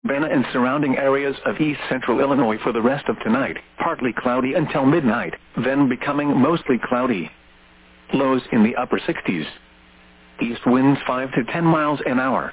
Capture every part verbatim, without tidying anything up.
Urbana and surrounding areas of east central Illinois for the rest of tonight. Partly cloudy until midnight, then becoming mostly cloudy. Lows in the upper sixties. East winds five to ten miles an hour.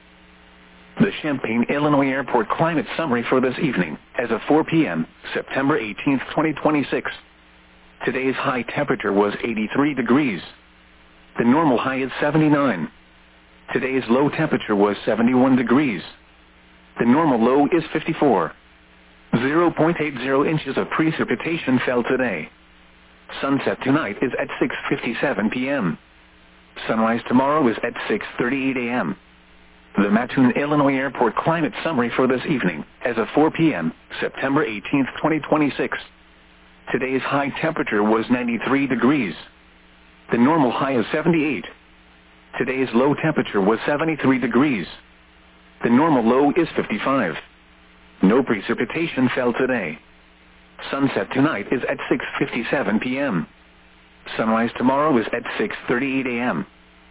The Champaign, Illinois Airport climate summary for this evening, as of four p m, September eighteenth, twenty twenty-six. Today's high temperature was eighty-three degrees. The normal high is seventy-nine. Today's low temperature was seventy-one degrees. The normal low is fifty-four. zero point eight zero inches of precipitation fell today. Sunset tonight is at six fifty-seven p m Sunrise tomorrow is at six thirty-eight a m The Mattoon, Illinois Airport climate summary for this evening, as of four p m, September eighteenth, twenty twenty-six. Today's high temperature was ninety-three degrees. The normal high is seventy-eight. Today's low temperature was seventy-three degrees. The normal low is fifty-five. No precipitation fell today. Sunset tonight is at six fifty-seven p m Sunrise tomorrow is at six thirty-eight a m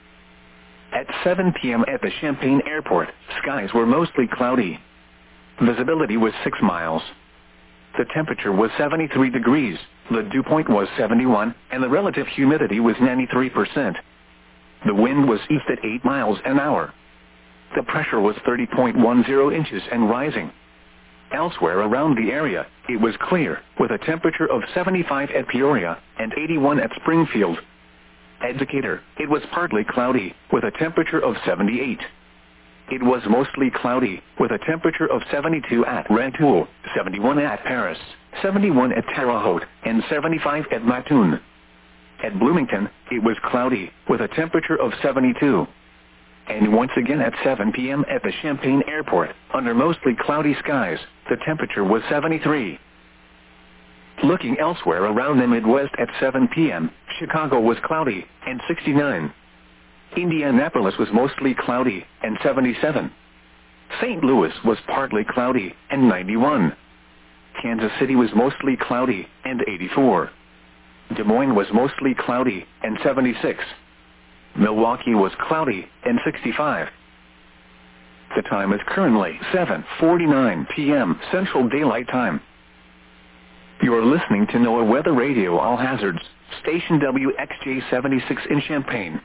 At seven p m at the Champaign Airport, skies were mostly cloudy. Visibility was six miles. The temperature was seventy-three degrees, the dew point was seventy-one, and the relative humidity was ninety-three percent. The wind was east at eight miles an hour. The pressure was thirty point one zero inches and rising. Elsewhere around the area, it was clear, with a temperature of seventy-five at Peoria and eighty-one at Springfield. At Decatur, it was partly cloudy, with a temperature of seventy-eight. It was mostly cloudy, with a temperature of seventy-two at Rantoul, seventy-one at Paris, seventy-one at Terre Haute, and seventy-five at Mattoon. At Bloomington, it was cloudy, with a temperature of seventy-two. And once again at seven p m at the Champaign Airport, under mostly cloudy skies, the temperature was seventy-three. Looking elsewhere around the Midwest at seven p m, Chicago was cloudy, and sixty-nine. Indianapolis was mostly cloudy, and seventy-seven. Saint Louis was partly cloudy, and ninety-one. Kansas City was mostly cloudy, and eighty-four. Des Moines was mostly cloudy, and seventy-six. Milwaukee was cloudy, and sixty-five. The time is currently seven forty-nine p m Central Daylight Time. You are listening to NOAA Weather Radio All Hazards, station W X J seventy-six in Champaign.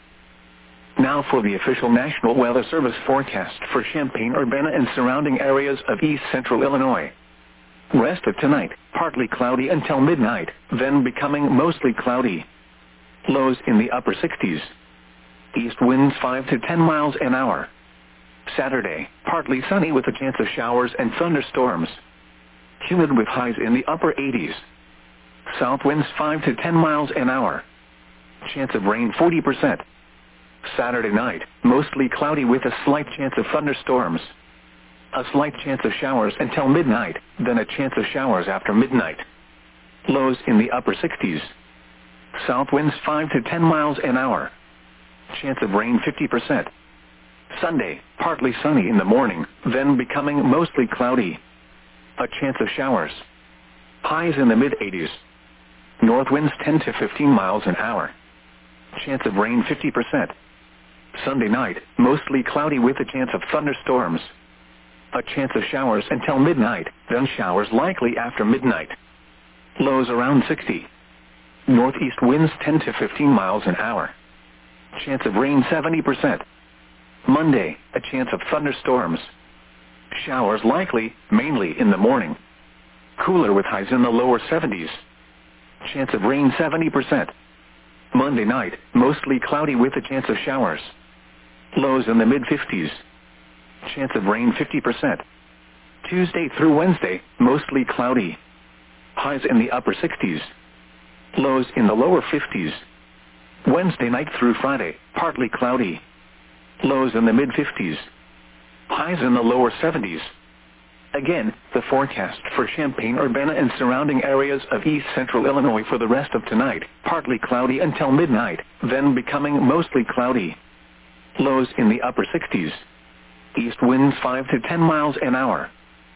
Now for the official National Weather Service forecast for Champaign, Urbana, and surrounding areas of east central Illinois. Rest of tonight, partly cloudy until midnight, then becoming mostly cloudy. Lows in the upper sixties. East winds five to ten miles an hour. Saturday, partly sunny with a chance of showers and thunderstorms. Humid with highs in the upper eighties. South winds five to ten miles an hour. Chance of rain forty percent. Saturday night, mostly cloudy with a slight chance of thunderstorms. A slight chance of showers until midnight, then a chance of showers after midnight. Lows in the upper sixties. South winds five to ten miles an hour. Chance of rain fifty percent. Sunday, partly sunny in the morning, then becoming mostly cloudy. A chance of showers. Highs in the mid eighties. North winds ten to fifteen miles an hour. Chance of rain fifty percent. Sunday night, mostly cloudy with a chance of thunderstorms. A chance of showers until midnight, then showers likely after midnight. Lows around sixty. Northeast winds ten to fifteen miles an hour. Chance of rain seventy percent. Monday, a chance of thunderstorms. Showers likely, mainly in the morning. Cooler with highs in the lower seventies. Chance of rain seventy percent. Monday night, mostly cloudy with a chance of showers. Lows in the mid fifties. Chance of rain fifty percent. Tuesday through Wednesday, mostly cloudy. Highs in the upper sixties. Lows in the lower fifties. Wednesday night through Friday, partly cloudy. Lows in the mid fifties. Highs in the lower seventies. Again, the forecast for Champaign, Urbana, and surrounding areas of east central Illinois for the rest of tonight, partly cloudy until midnight, then becoming mostly cloudy. Lows in the upper sixties. East winds five to ten miles an hour.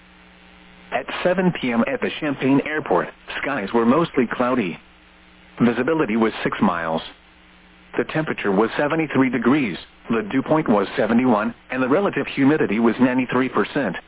At seven p m at the Champaign Airport, skies were mostly cloudy. Visibility was six miles. The temperature was seventy-three degrees, the dew point was seventy-one, and the relative humidity was ninety-three percent.